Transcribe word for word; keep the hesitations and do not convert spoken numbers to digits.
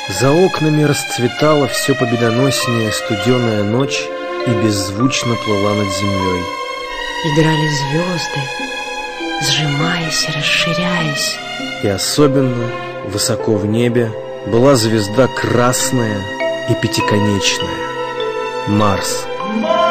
За окнами расцветала все победоноснее студеная ночь и беззвучно плыла над землей. Играли звезды, сжимаясь и расширяясь. И особенно высоко в небе была звезда красная и пятиконечная — Марс.